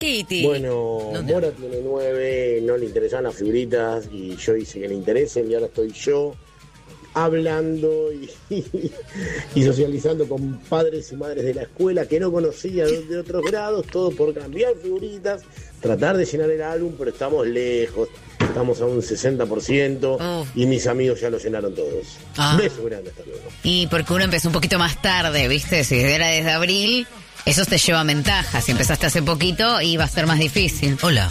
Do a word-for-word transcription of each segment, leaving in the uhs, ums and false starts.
Kitty. Bueno, ¿Dónde? Mora tiene nueve, no le interesaban las figuritas y yo hice que le interesen y ahora estoy yo hablando y, y socializando con padres y madres de la escuela que no conocía de, de otros grados, todo por cambiar figuritas, tratar de llenar el álbum, pero estamos lejos, estamos a un sesenta por ciento Oh. y mis amigos ya lo llenaron todos. Ah. Beso grande, hasta luego. Y porque uno empezó un poquito más tarde, ¿viste? Si era desde abril, eso te lleva ventaja. Si empezaste hace poquito, iba a ser más difícil. Hola.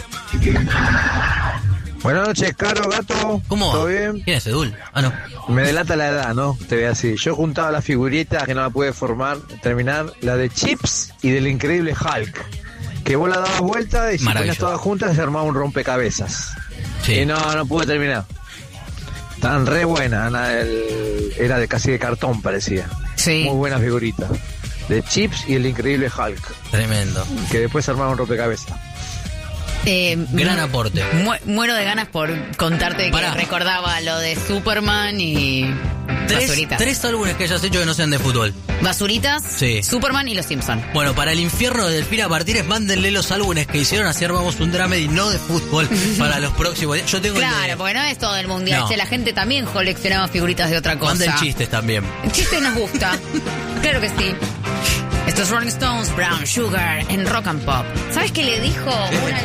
Buenas noches, Caro, gato. ¿Cómo va? ¿Todo bien? ¿Quién es Edul? Ah, no. Me delata la edad, ¿no? Te voy a decir. Yo juntaba las figuritas que no la pude formar, terminar, la de Chips y del increíble Hulk. Que vos la dabas vuelta y si ponías Maravilloso. todas juntas se armaba un rompecabezas. Sí. Y no, no pude terminar. Estaban re buenas. la- el- Era de casi de cartón, parecía. Sí. Muy buena figurita. De Chips y el increíble Hulk. Tremendo. Que después se armaba un rompecabezas. Eh, Gran mu- aporte. mu- muero de ganas por contarte que Pará. recordaba lo de Superman y Tres, basuritas. tres álbumes que hayas hecho que no sean de fútbol. Basuritas, Sí. Superman y Los Simpson. Bueno, para el infierno de Delfina Martínez, mándenle los álbumes que hicieron, así armamos un dramedy no de fútbol para los próximos días. Yo tengo el Claro, de... porque no es todo el mundial. No. Che, la gente también coleccionaba figuritas de otra cosa. Manden chistes también. El chiste nos gusta. Claro que sí. Estos Rolling Stones, Brown Sugar, en Rock and Pop. ¿Sabes qué le dijo una